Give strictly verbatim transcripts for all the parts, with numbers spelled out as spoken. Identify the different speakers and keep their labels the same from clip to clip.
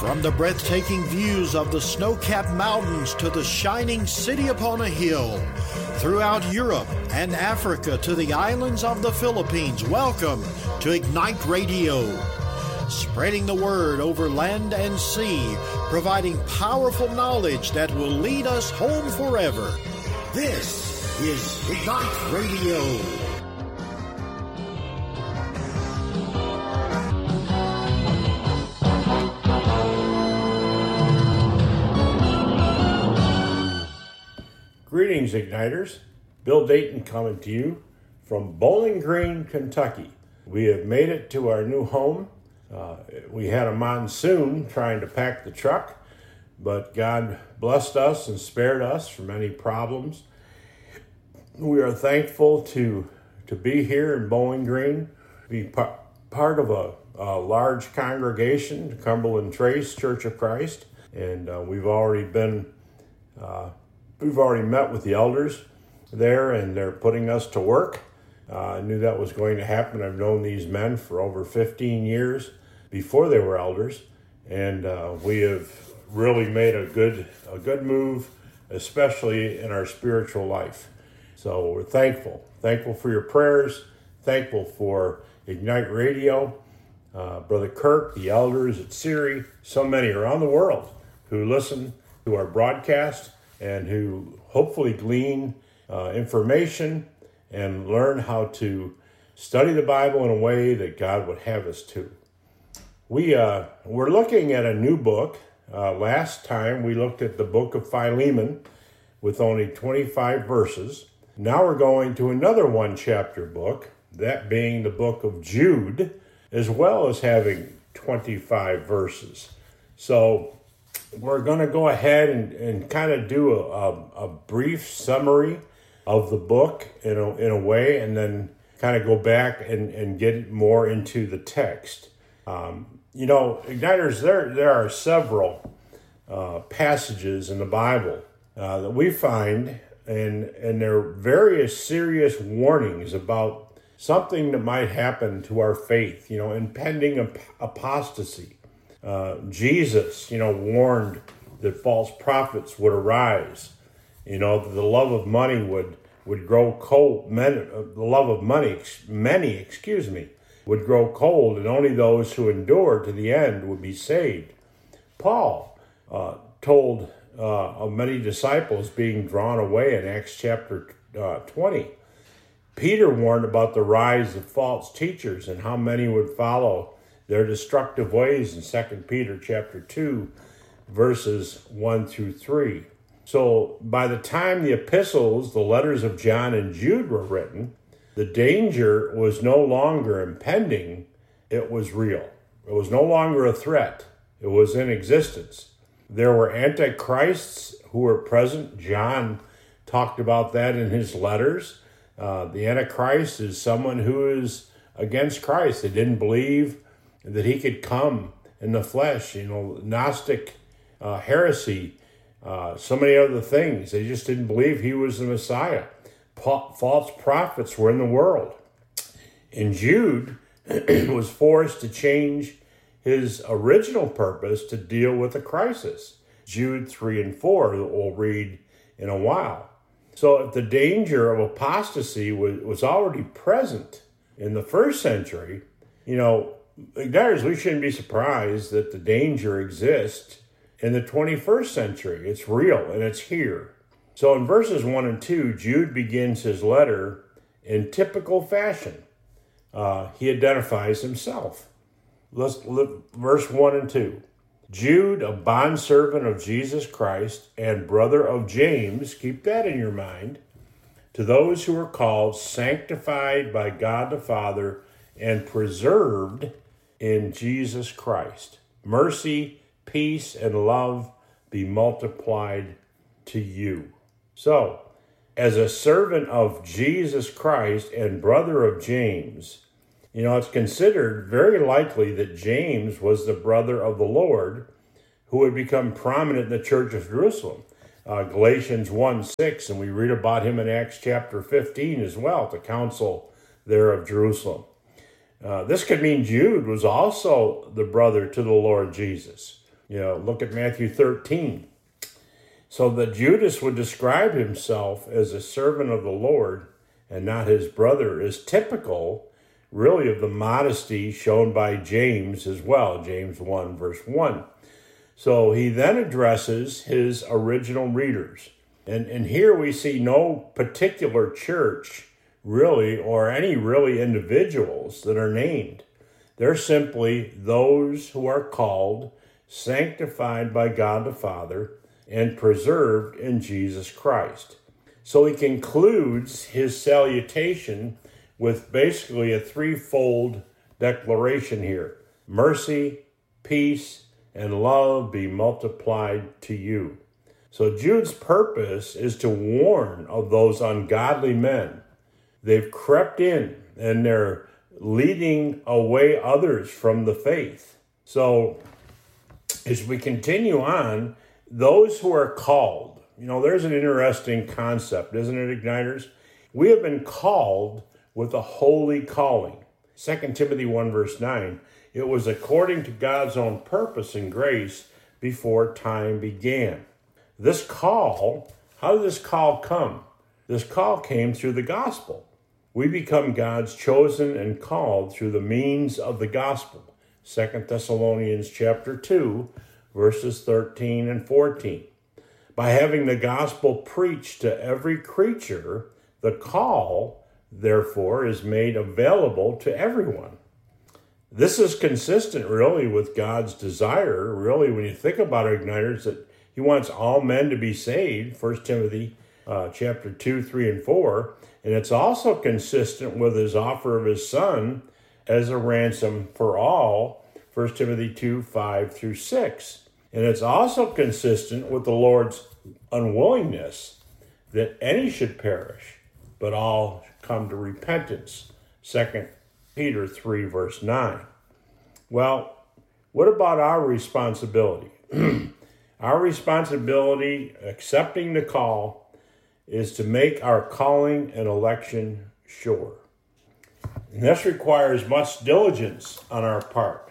Speaker 1: From the breathtaking views of the snow-capped mountains to the shining city upon a hill, throughout Europe and Africa to the islands of the Philippines, welcome to Ignite Radio. Spreading the word over land and sea, providing powerful knowledge that will lead us home forever. This is Ignite Radio.
Speaker 2: Greetings, Igniters. Bill Dayton coming to you from Bowling Green, Kentucky. We have made it to our new home. Uh, we had a monsoon trying to pack the truck, but God blessed us and spared us from any problems. We are thankful to to be here in Bowling Green, be par- part of a, a large congregation, Cumberland Trace Church of Christ, and uh, we've already been uh, we've already met with the elders there, and they're putting us to work. Uh, I knew that was going to happen. I've known these men for over fifteen years before they were elders, and uh, we have really made a good a good move, especially in our spiritual life. So we're thankful, thankful for your prayers, thankful for Ignite Radio, uh, Brother Kirk, the elders at Siri, so many around the world who listen to our broadcast and who hopefully glean uh, information and learn how to study the Bible in a way that God would have us to. We, uh, we're looking at a new book. Uh, last time we looked at the book of Philemon with only twenty-five verses. Now we're going to another one-chapter book, that being the book of Jude, as well as having twenty-five verses. So we're going to go ahead and, and kind of do a, a, a brief summary of the book in a, in a way, and then kind of go back and, and get more into the text. Um, you know, Igniters, there, there are several uh, passages in the Bible uh, that we find, and, and there are various serious warnings about something that might happen to our faith, you know, impending ap- apostasy. Uh, Jesus, you know, warned that false prophets would arise. You know, that the love of money would, would grow cold. Men, uh, the love of money, many, excuse me, would grow cold, and only those who endure to the end would be saved. Paul uh, told uh, of many disciples being drawn away in Acts chapter uh, twenty. Peter warned about the rise of false teachers and how many would follow their destructive ways in Second Peter chapter two, verses one through three. So by the time the epistles, the letters of John and Jude were written, the danger was no longer impending, it was real. It was no longer a threat, it was in existence. There were antichrists who were present. John talked about that in his letters. Uh, the antichrist is someone who is against Christ. They didn't believe that he could come in the flesh, you know, Gnostic uh, heresy, uh, so many other things. They just didn't believe he was the Messiah. False prophets were in the world. And Jude was forced to change his original purpose to deal with a crisis. Jude three and four, that we'll read in a while. So if the danger of apostasy was, was already present in the first century, you know, Igniters, we shouldn't be surprised that the danger exists in the twenty-first century. It's real and it's here. So in verses one and two, Jude begins his letter in typical fashion. Uh, he identifies himself. Let's look verse one and two. Jude, a bondservant of Jesus Christ and brother of James, keep that in your mind, to those who are called, sanctified by God the Father, and preserved in Jesus Christ. Mercy, peace, and love be multiplied to you. So, as a servant of Jesus Christ and brother of James, you know, it's considered very likely that James was the brother of the Lord who would become prominent in the church of Jerusalem. Uh, Galatians one six, and we read about him in Acts chapter fifteen as well, at the council there of Jerusalem. Uh, this could mean Jude was also the brother to the Lord Jesus. You know, look at Matthew thirteen. So that Judas would describe himself as a servant of the Lord and not his brother is typical, really, of the modesty shown by James as well, James one, verse one. So he then addresses his original readers. And, and here we see no particular church, really, or any really individuals that are named. They're simply those who are called, sanctified by God the Father, and preserved in Jesus Christ. So he concludes his salutation with basically a threefold declaration here. Mercy, peace, and love be multiplied to you. So Jude's purpose is to warn of those ungodly men. They've crept in and they're leading away others from the faith. So as we continue on, those who are called, you know, there's an interesting concept, isn't it, Igniters? We have been called with a holy calling. Second Timothy one, verse nine, it was according to God's own purpose and grace before time began. This call, how did this call come? This call came through the gospel. We become God's chosen and called through the means of the gospel. Second Thessalonians chapter two, verses thirteen and fourteen. By having the gospel preached to every creature, the call, therefore, is made available to everyone. This is consistent, really, with God's desire, really, when you think about it, Igniters, that he wants all men to be saved, First Timothy uh, chapter two, three, and four. And it's also consistent with his offer of his son as a ransom for all, First Timothy two, five through six. And it's also consistent with the Lord's unwillingness that any should perish, but all come to repentance. Second Peter three, verse nine. Well, what about our responsibility? Our responsibility, accepting the call, is to make our calling and election sure. And this requires much diligence on our part.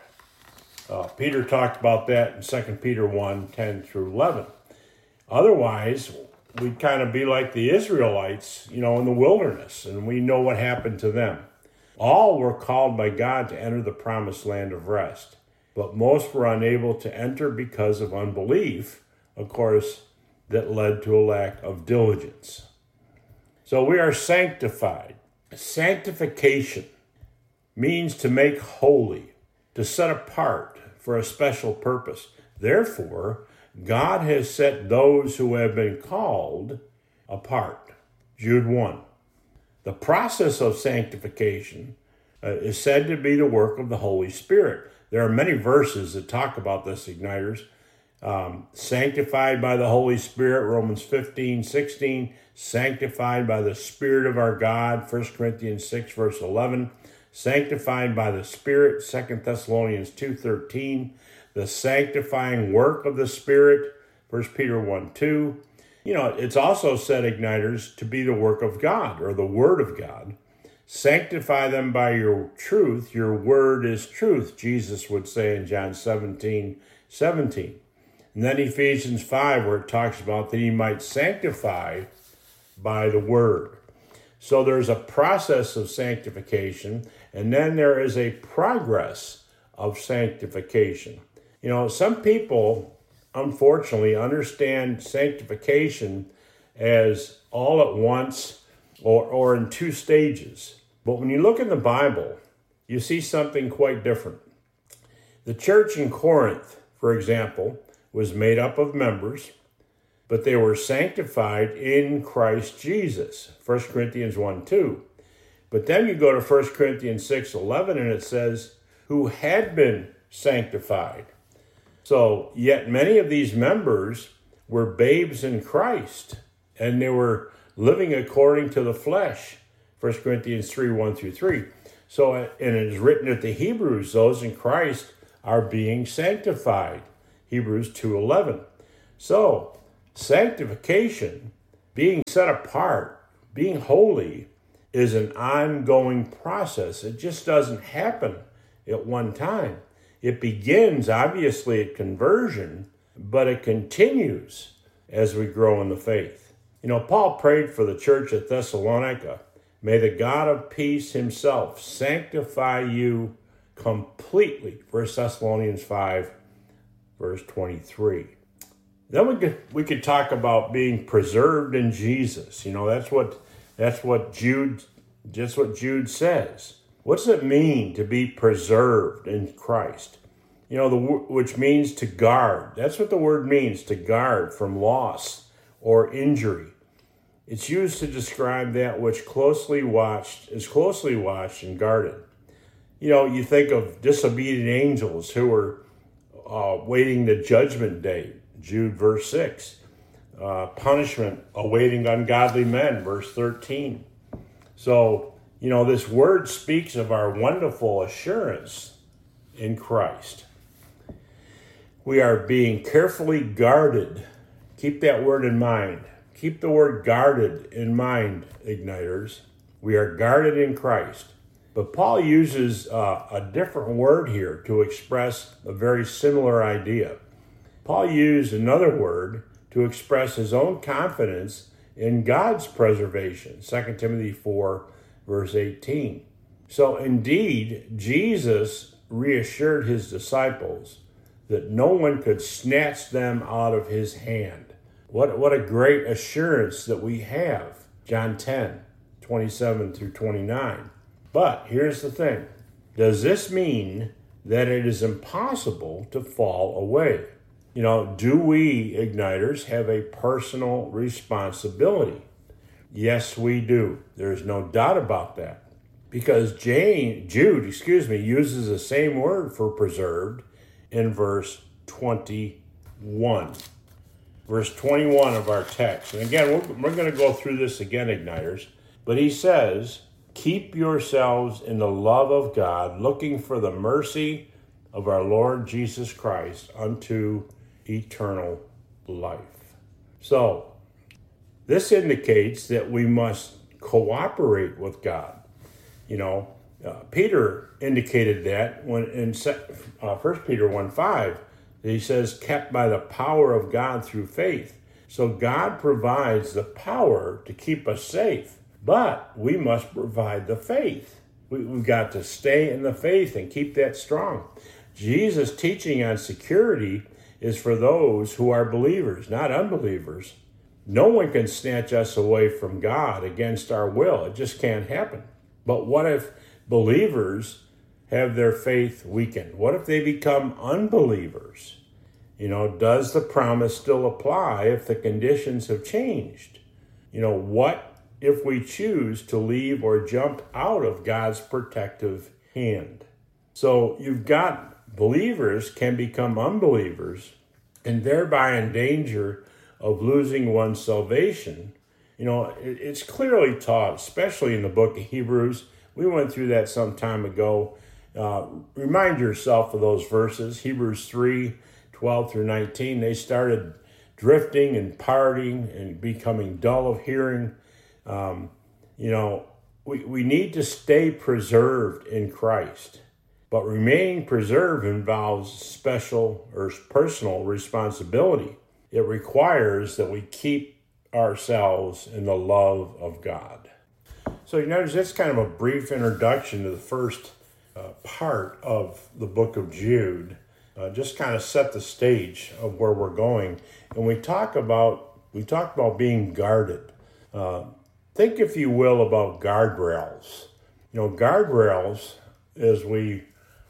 Speaker 2: Uh, Peter talked about that in Second Peter one, ten through eleven. Otherwise, we'd kind of be like the Israelites, you know, in the wilderness, and we know what happened to them. All were called by God to enter the promised land of rest, but most were unable to enter because of unbelief, of course, that led to a lack of diligence. So we are sanctified. Sanctification means to make holy, to set apart for a special purpose. Therefore, God has set those who have been called apart. Jude one. The process of sanctification uh, is said to be the work of the Holy Spirit. There are many verses that talk about this, Igniters. Um, sanctified by the Holy Spirit, Romans fifteen, sixteen. Sanctified by the Spirit of our God, First Corinthians six, verse eleven. Sanctified by the Spirit, Second Thessalonians two, thirteen. The sanctifying work of the Spirit, First Peter one, two. You know, it's also said, Igniters, to be the work of God, or the Word of God. Sanctify them by your truth. Your word is truth, Jesus would say in John seventeen, seventeen. And then Ephesians five, where it talks about that he might sanctify by the word. So there's a process of sanctification, and then there is a progress of sanctification. You know, some people, unfortunately, understand sanctification as all at once or, or in two stages. But when you look in the Bible, you see something quite different. The church in Corinth, for example, was made up of members, but they were sanctified in Christ Jesus, First Corinthians one, two. But then you go to First Corinthians six, eleven, and it says, who had been sanctified. So, yet many of these members were babes in Christ, and they were living according to the flesh, First Corinthians three, one through three. So, and it is written at the Hebrews, those in Christ are being sanctified, Hebrews two, eleven. So, sanctification, being set apart, being holy, is an ongoing process. It just doesn't happen at one time. It begins, obviously, at conversion, but it continues as we grow in the faith. You know, Paul prayed for the church at Thessalonica. May the God of peace himself sanctify you completely. First Thessalonians five, verse twenty-three. Then we could we could talk about being preserved in Jesus. You know, that's what that's what Jude just what Jude says. What does it mean to be preserved in Christ? You know, the which means to guard. That's what the word means, to guard from loss or injury. It's used to describe that which closely watched is closely watched and guarded. You know, you think of disobedient angels who were uh, waiting the judgment day, Jude verse six. Uh, punishment awaiting ungodly men, verse thirteen. So, you know, this word speaks of our wonderful assurance in Christ. We are being carefully guarded. Keep that word in mind. Keep the word guarded in mind, Igniters. We are guarded in Christ. But Paul uses uh, a different word here to express a very similar idea. Paul used another word to express his own confidence in God's preservation, Second Timothy four, verse eighteen. So indeed, Jesus reassured his disciples that no one could snatch them out of his hand. What, what a great assurance that we have. John ten, twenty-seven through twenty-nine. But here's the thing. Does this mean that it is impossible to fall away? You know, do we, Igniters, have a personal responsibility? Yes, we do. There's no doubt about that. Because Jane, Jude, excuse me, uses the same word for preserved in verse twenty-one. Verse twenty-one of our text. And again, we're, we're going to go through this again, Igniters. But he says, keep yourselves in the love of God, looking for the mercy of our Lord Jesus Christ unto eternal life. So, this indicates that we must cooperate with God. You know, uh, Peter indicated that when in uh, First Peter one five, he says, kept by the power of God through faith. So God provides the power to keep us safe, but we must provide the faith. We, we've got to stay in the faith and keep that strong. Jesus' teaching on security is for those who are believers, not unbelievers. No one can snatch us away from God against our will. It just can't happen. But what if believers have their faith weakened? What if they become unbelievers? You know, does the promise still apply if the conditions have changed? You know, what if we choose to leave or jump out of God's protective hand? So you've got believers can become unbelievers and thereby in danger of losing one's salvation. You know, it, it's clearly taught, especially in the book of Hebrews. We went through that some time ago. Uh, remind yourself of those verses, Hebrews three, twelve through nineteen. They started drifting and partying and becoming dull of hearing. Um, you know, we, we need to stay preserved in Christ. But remaining preserved involves special or personal responsibility. It requires that we keep ourselves in the love of God. So you notice that's kind of a brief introduction to the first uh, part of the book of Jude. Uh, just kind of set the stage of where we're going. And we talk about we talk about being guarded. Uh, think, if you will, about guardrails. You know, guardrails, as we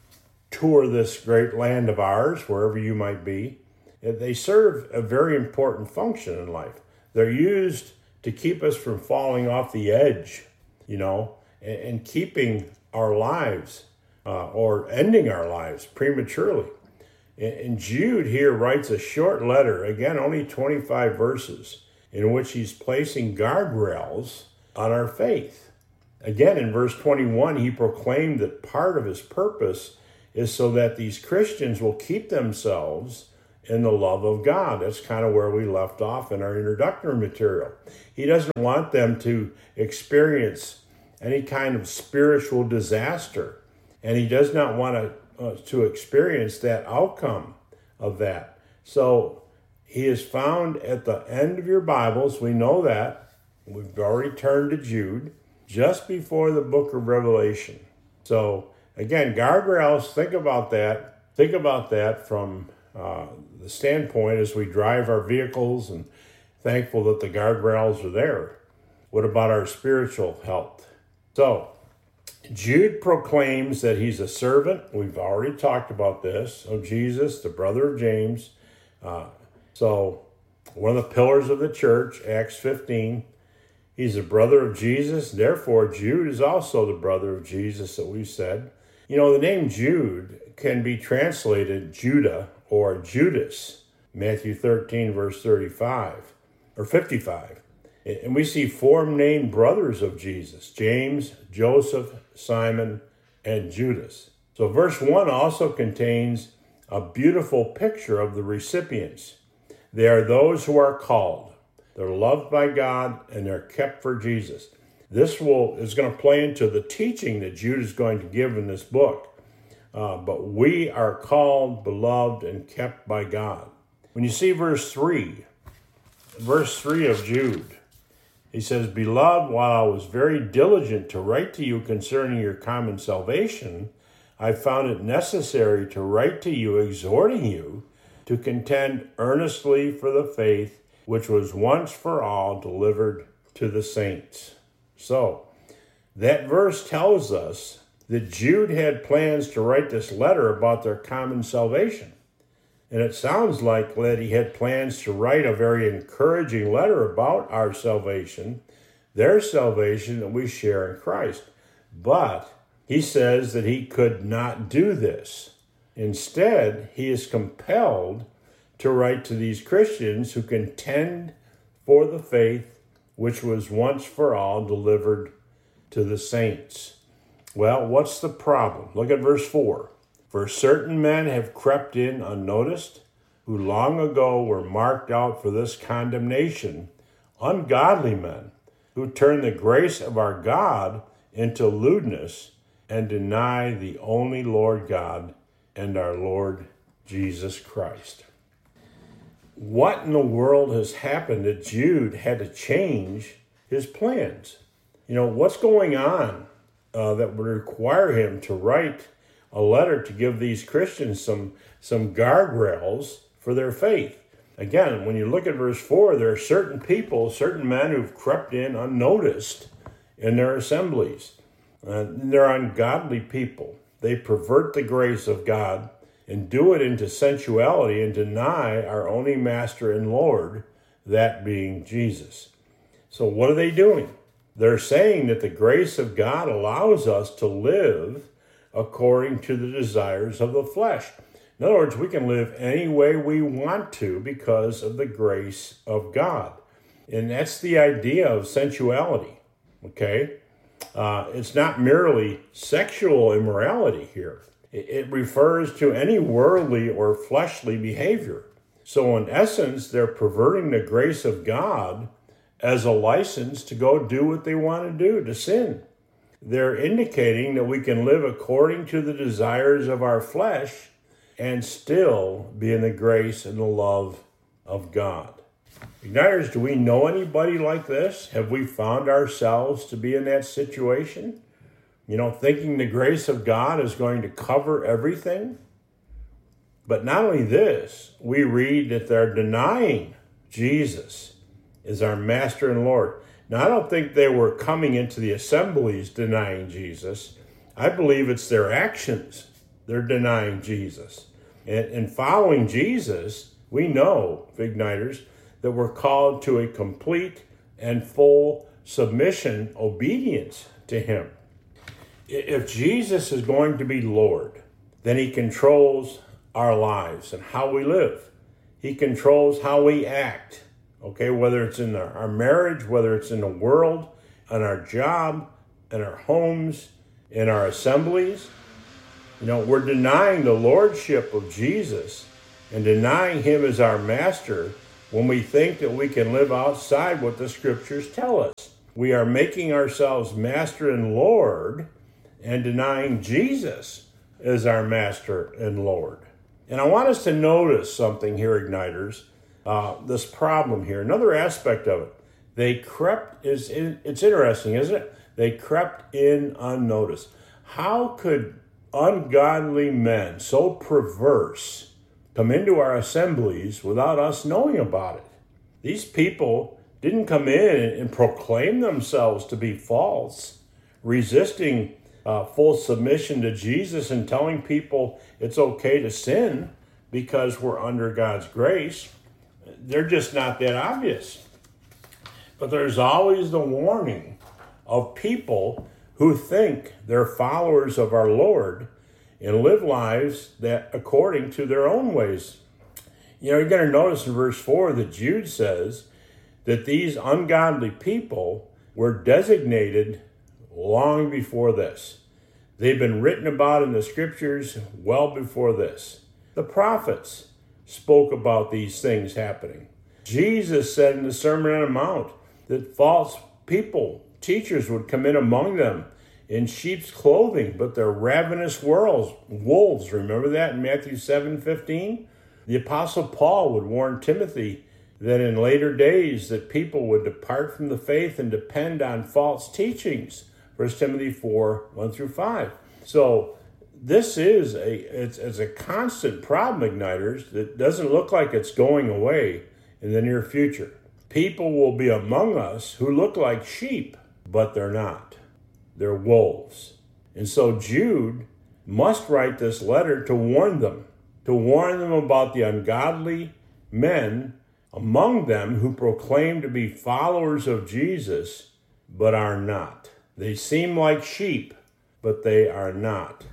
Speaker 2: tour this great land of ours, wherever you might be, they serve a very important function in life. They're used to keep us from falling off the edge, you know, and, and keeping our lives uh, or ending our lives prematurely. And, and Jude here writes a short letter, again, only twenty-five verses, in which he's placing guardrails on our faith. Again, in verse twenty-one, he proclaimed that part of his purpose is so that these Christians will keep themselves in the love of God. That's kind of where we left off in our introductory material. He doesn't want them to experience any kind of spiritual disaster, and he does not want to uh, to experience that outcome of that. So he is found at the end of your Bibles. We know that. We've already turned to Jude, just before the book of Revelation. So again, guardrails, think about that. Think about that from uh, the standpoint as we drive our vehicles, and thankful that the guardrails are there. What about our spiritual health? So Jude proclaims that he's a servant. We've already talked about this, of Jesus, the brother of James. Uh, so one of the pillars of the church, Acts fifteen, he's a brother of Jesus. Therefore, Jude is also the brother of Jesus that we said. You know, the name Jude can be translated Judah or Judas, Matthew thirteen, verse thirty-five, or fifty-five. And we see four named brothers of Jesus: James, Joseph, Simon, and Judas. So verse one also contains a beautiful picture of the recipients. They are those who are called. They're loved by God, and they're kept for Jesus. This will is going to play into the teaching that Jude is going to give in this book. Uh, but we are called, beloved, and kept by God. When you see verse three, verse three of Jude, he says, Beloved, while I was very diligent to write to you concerning your common salvation, I found it necessary to write to you, exhorting you to contend earnestly for the faith which was once for all delivered to the saints. So, that verse tells us that Jude had plans to write this letter about their common salvation. And it sounds like that he had plans to write a very encouraging letter about our salvation, their salvation that we share in Christ. But he says that he could not do this. Instead, he is compelled to write to these Christians who contend for the faith which was once for all delivered to the saints. Well, what's the problem? Look at verse four. For certain men have crept in unnoticed, who long ago were marked out for this condemnation, ungodly men, who turn the grace of our God into lewdness and deny the only Lord God and our Lord Jesus Christ. What in the world has happened that Jude had to change his plans? You know, what's going on uh, that would require him to write a letter to give these Christians some, some guardrails for their faith? Again, when you look at verse four, there are certain people, certain men who've crept in unnoticed in their assemblies. Uh, they're ungodly people. They pervert the grace of God and do it into sensuality and deny our only Master and Lord, that being Jesus. So what are they doing? They're saying that the grace of God allows us to live according to the desires of the flesh. In other words, we can live any way we want to because of the grace of God. And that's the idea of sensuality, okay? Uh, it's not merely sexual immorality here. It, it refers to any worldly or fleshly behavior. So in essence, they're perverting the grace of God as a license to go do what they want to do, to sin. They're indicating that we can live according to the desires of our flesh and still be in the grace and the love of God. Igniters, do we know anybody like this? Have we found ourselves to be in that situation? You know, thinking the grace of God is going to cover everything? But not only this, we read that they're denying Jesus is our Master and Lord. Now, I don't think they were coming into the assemblies denying Jesus. I believe it's their actions. They're denying Jesus. And in following Jesus, we know, Igniters, that we're called to a complete and full submission, obedience to him. If Jesus is going to be Lord, then he controls our lives and how we live. He controls how we act. Okay, whether it's in our, our marriage, whether it's in the world, on our job, in our homes, in our assemblies. You know, we're denying the lordship of Jesus and denying him as our master when we think that we can live outside what the scriptures tell us. We are making ourselves master and Lord and denying Jesus as our Master and Lord. And I want us to notice something here, Igniters, uh, this problem here. Another aspect of it, they crept, is it's interesting, isn't it? They crept in unnoticed. How could ungodly men, so perverse, come into our assemblies without us knowing about it? These people didn't come in and proclaim themselves to be false, resisting uh, full submission to Jesus and telling people it's okay to sin because we're under God's grace. They're just not that obvious. But there's always the warning of people who think they're followers of our Lord and live lives that according to their own ways. You know, you're going to notice in verse four that Jude says that these ungodly people were designated long before this. They've been written about in the scriptures well before this. The prophets spoke about these things happening. Jesus said in the Sermon on the Mount that false people, teachers, would come in among them in sheep's clothing, but they're ravenous wolves. Wolves, remember that in Matthew seven fifteen? The Apostle Paul would warn Timothy that in later days that people would depart from the faith and depend on false teachings. First Timothy four, one through five. So this is a it's, it's a constant problem, Igniters, that doesn't look like it's going away in the near future. People will be among us who look like sheep, but they're not. They're wolves. And so Jude must write this letter to warn them, to warn them about the ungodly men among them who proclaim to be followers of Jesus, but are not. They seem like sheep, but they are not.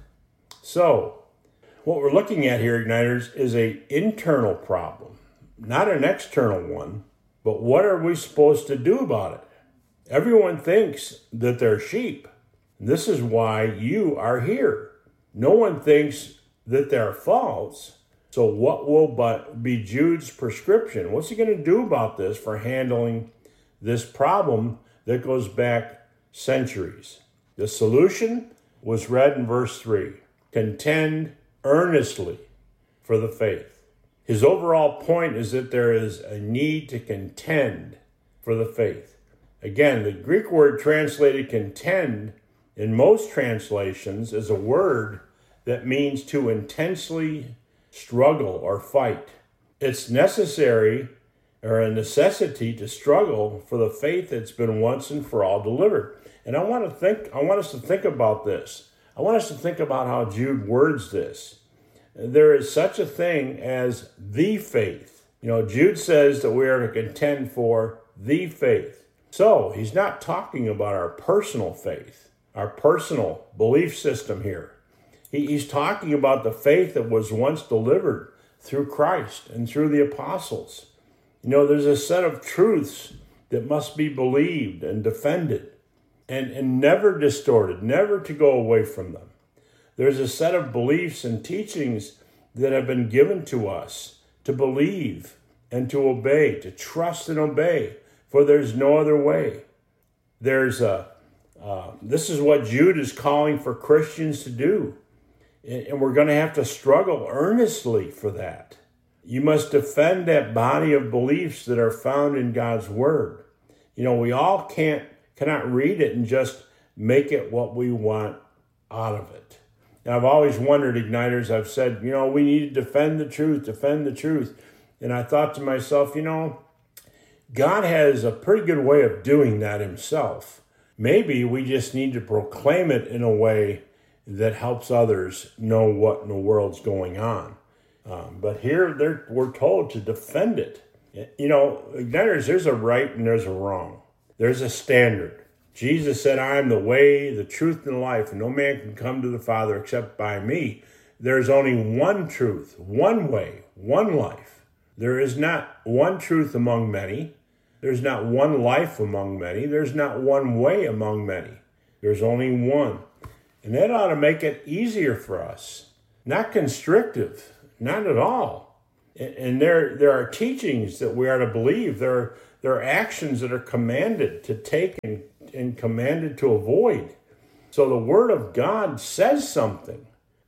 Speaker 2: So, what we're looking at here, Igniters, is an internal problem, not an external one, but what are we supposed to do about it? Everyone thinks that they're sheep. This is why you are here. No one thinks that they're false. So what will but be Jude's prescription? What's he going to do about this for handling this problem that goes back centuries? The solution was read in verse three. Contend earnestly for the faith. His overall point is that there is a need to contend for the faith. Again, the Greek word translated contend in most translations is a word that means to intensely struggle or fight. It's necessary or a necessity to struggle for the faith that's been once and for all delivered. And I want to think, I want us to think about this. I want us to think about how Jude words this. There is such a thing as the faith. You know, Jude says that we are to contend for the faith. So he's not talking about our personal faith, our personal belief system here. He, he's talking about the faith that was once delivered through Christ and through the apostles. You know, there's a set of truths that must be believed and defended and, and never distorted, never to go away from them. There's a set of beliefs and teachings that have been given to us to believe and to obey, to trust and obey, for there's no other way. There's a, uh, this is what Jude is calling for Christians to do. And, and we're going to have to struggle earnestly for that. You must defend that body of beliefs that are found in God's Word. You know, we all can't, cannot read it and just make it what we want out of it. And I've always wondered, Igniters, I've said, you know, we need to defend the truth, defend the truth. And I thought to myself, you know, God has a pretty good way of doing that himself. Maybe we just need to proclaim it in a way that helps others know what in the world's going on. Um, but here they're, we're told to defend it. You know, Igniters, there's a right and there's a wrong. There's a standard. Jesus said, I am the way, the truth, and the life, and no man can come to the Father except by me. There's only one truth, one way, one life. There is not one truth among many. There's not one life among many. There's not one way among many. There's only one. And that ought to make it easier for us. Not constrictive, not at all. And there, there are teachings that we are to believe. There are, there are actions that are commanded to take and and commanded to avoid. So the Word of God says something.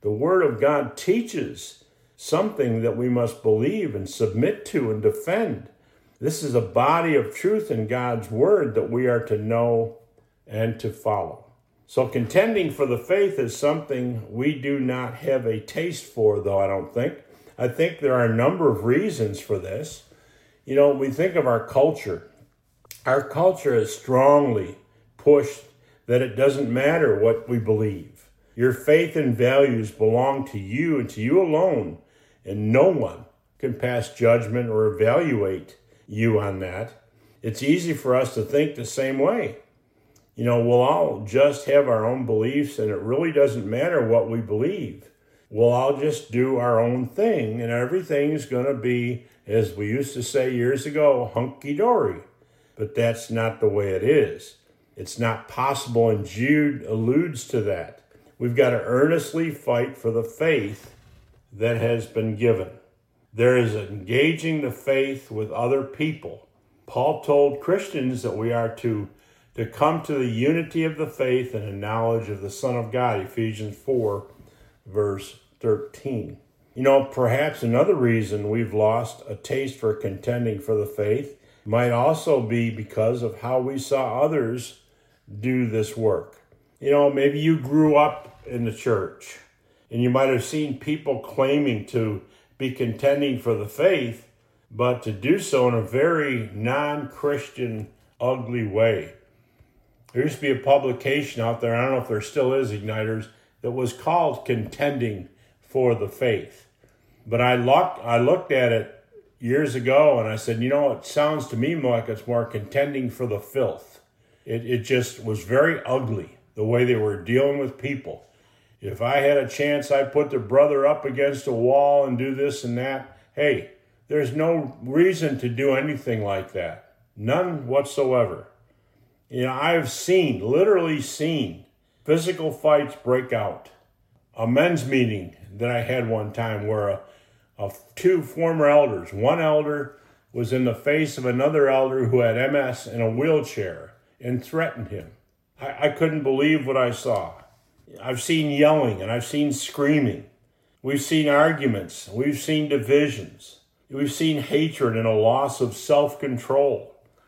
Speaker 2: The Word of God teaches something that we must believe and submit to and defend. This is a body of truth in God's Word that we are to know and to follow. So contending for the faith is something we do not have a taste for, though, I don't think. I think there are a number of reasons for this. You know, we think of our culture. Our culture has strongly pushed that it doesn't matter what we believe. Your faith and values belong to you and to you alone, and no one can pass judgment or evaluate you on that. It's easy for us to think the same way. You know, we'll all just have our own beliefs, and it really doesn't matter what we believe. We'll all just do our own thing, and everything's going to be, as we used to say years ago, hunky-dory. But that's not the way it is. It's not possible, and Jude alludes to that. We've got to earnestly fight for the faith that has been given. There is engaging the faith with other people. Paul told Christians that we are to, to come to the unity of the faith and a knowledge of the Son of God, Ephesians four, verse thirteen. You know, perhaps another reason we've lost a taste for contending for the faith might also be because of how we saw others do this work. You know, maybe you grew up in the church and you might have seen people claiming to be contending for the faith, but to do so in a very non-Christian, ugly way. There used to be a publication out there, I don't know if there still is, Igniters, that was called Contending for the Faith. But I looked, I looked at it years ago and I said, you know, it sounds to me more like it's more contending for the filth. It, it just was very ugly, the way they were dealing with people. If I had a chance, I'd put the brother up against a wall and do this and that. Hey, there's no reason to do anything like that. None whatsoever. You know, I've seen, literally seen, physical fights break out. A men's meeting that I had one time where a, a, two former elders, one elder was in the face of another elder who had M S in a wheelchair and threatened him. I, I couldn't believe what I saw. I've seen yelling and I've seen screaming. We've seen arguments. We've seen divisions. We've seen hatred and a loss of self-control.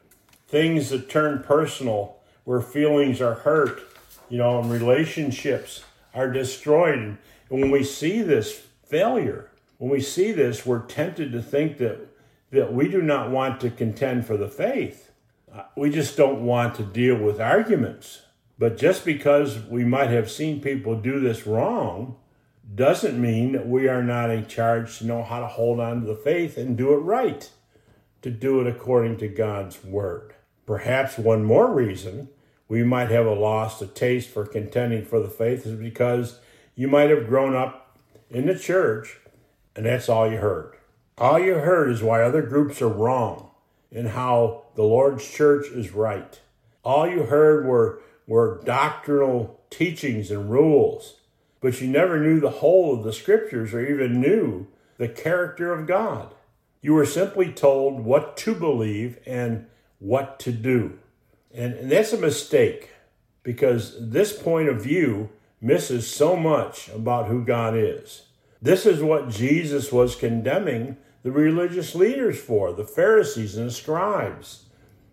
Speaker 2: Things that turn personal where feelings are hurt, you know, and relationships are destroyed. And when we see this failure, when we see this, we're tempted to think that, that we do not want to contend for the faith. We just don't want to deal with arguments. But just because we might have seen people do this wrong doesn't mean that we are not in charge to know how to hold on to the faith and do it right, to do it according to God's word. Perhaps one more reason we might have a lost a taste for contending for the faith is because you might have grown up in the church and that's all you heard. All you heard is why other groups are wrong and how the Lord's church is right. All you heard were, were doctrinal teachings and rules, but you never knew the whole of the scriptures or even knew the character of God. You were simply told what to believe and what to do. And, and that's a mistake because this point of view misses so much about who God is. This is what Jesus was condemning the religious leaders for, the Pharisees and the scribes,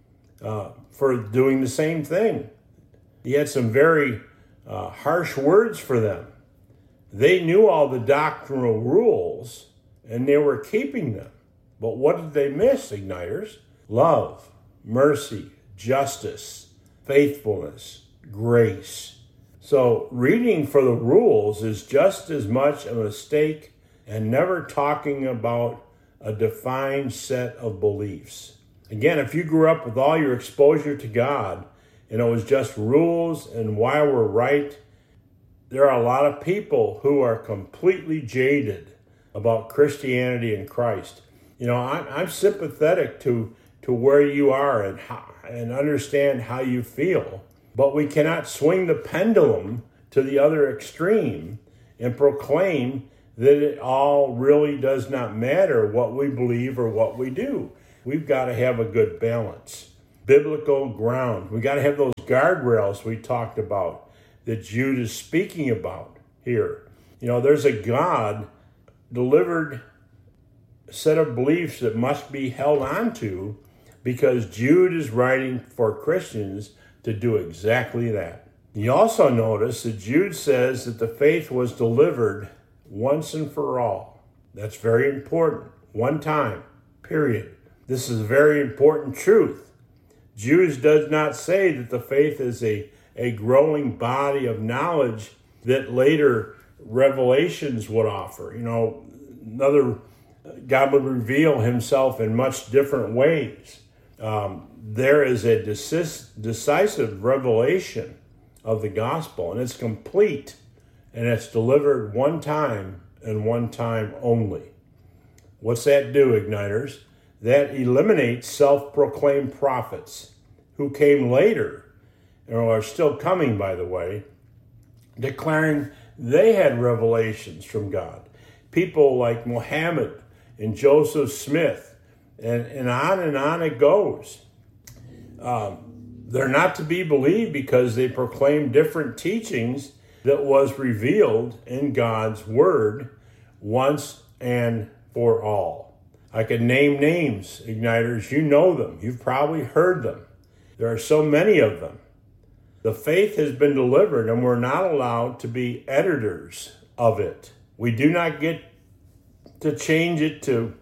Speaker 2: uh, for doing the same thing. He had some very uh, harsh words for them. They knew all the doctrinal rules and they were keeping them. But what did they miss, Igniters? Love, mercy, justice, faithfulness, grace. So reading for the rules is just as much a mistake and never talking about a defined set of beliefs. Again, if you grew up with all your exposure to God and it was just rules and why we're right, there are a lot of people who are completely jaded about Christianity and Christ. You know, I'm, I'm sympathetic to, to where you are and how, and understand how you feel, but we cannot swing the pendulum to the other extreme and proclaim that it all really does not matter what we believe or what we do. We've got to have a good balance. Biblical ground. We got to have those guardrails we talked about that Jude is speaking about here. You know, there's a God delivered set of beliefs that must be held on to, because Jude is writing for Christians to do exactly that. You also notice that Jude says that the faith was delivered once and for all. That's very important. One time, period. This is a very important truth. Jude does not say that the faith is a, a growing body of knowledge that later revelations would offer. You know, another, God would reveal himself in much different ways. Um, there is a decis- decisive revelation of the gospel, and it's complete, and it's delivered one time and one time only. What's that do, Igniters? That eliminates self-proclaimed prophets who came later, or are still coming, by the way, declaring they had revelations from God. People like Muhammad and Joseph Smith, and, and on and on it goes. Um, they're not to be believed because they proclaim different teachings that was revealed in God's word once and for all. I could name names, Igniters. You know them. You've probably heard them. There are so many of them. The faith has been delivered, and we're not allowed to be editors of it. We do not get to change it to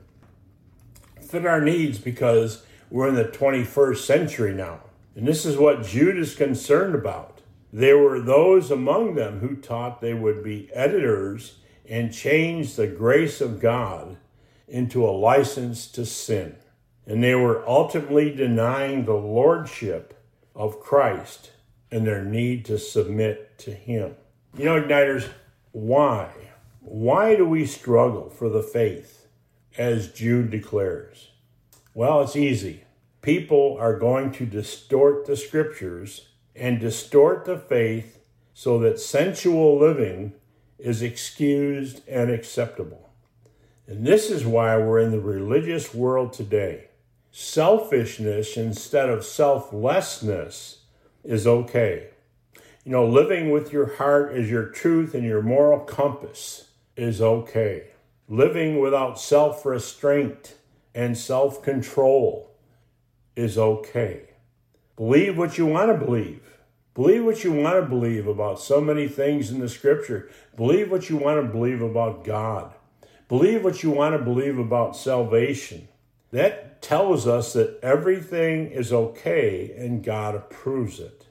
Speaker 2: fit our needs because we're in the twenty-first century now. And this is what Jude is concerned about. There were those among them who taught they would be editors and change the grace of God into a license to sin. And they were ultimately denying the lordship of Christ and their need to submit to him. You know, Igniters, why? Why do we struggle for the faith, as Jude declares? Well, it's easy. People are going to distort the scriptures and distort the faith so that sensual living is excused and acceptable. And this is why we're in the religious world today. Selfishness instead of selflessness is okay. You know, living with your heart as your truth and your moral compass is okay. Living without self-restraint and self-control is okay. Believe what you want to believe. Believe what you want to believe about so many things in the scripture. Believe what you want to believe about God. Believe what you want to believe about salvation. That tells us that everything is okay and God approves it.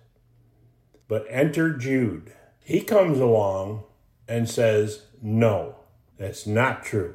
Speaker 2: But enter Jude. He comes along and says, no, that's not true.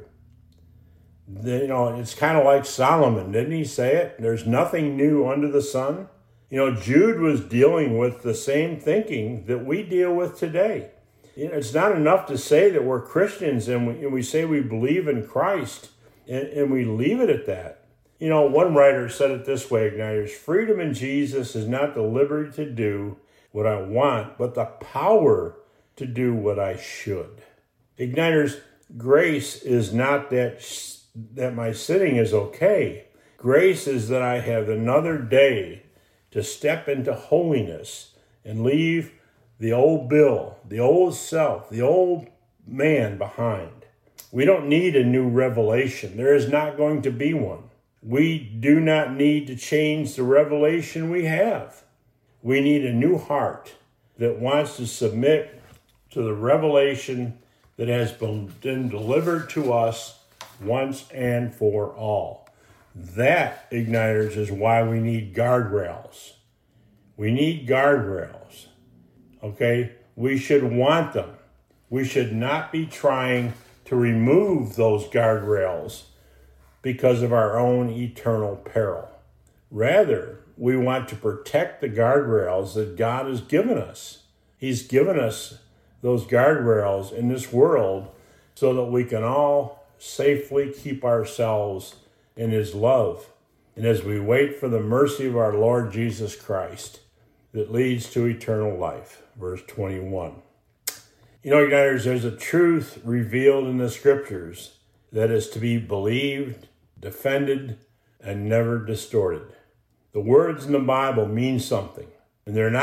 Speaker 2: You know, it's kind of like Solomon, didn't he say it? There's nothing new under the sun. You know, Jude was dealing with the same thinking that we deal with today. You know, it's not enough to say that we're Christians and we, and we say we believe in Christ and, and we leave it at that. You know, one writer said it this way, Igniters: freedom in Jesus is not the liberty to do what I want, but the power to do what I should. Igniters, grace is not that, that my sinning is okay. Grace is that I have another day to step into holiness and leave the old Bill, the old self, the old man behind. We don't need a new revelation. There is not going to be one. We do not need to change the revelation we have. We need a new heart that wants to submit to the revelation that has been delivered to us once and for all. That, Igniters, is why we need guardrails. We need guardrails. Okay? We should want them. We should not be trying to remove those guardrails because of our own eternal peril. Rather, we want to protect the guardrails that God has given us. He's given us those guardrails in this world so that we can all safely keep ourselves in his love. And as we wait for the mercy of our Lord Jesus Christ that leads to eternal life. Verse twenty-one. You know, Igniters, there's a truth revealed in the scriptures that is to be believed, defended, and never distorted. The words in the Bible mean something, and they're not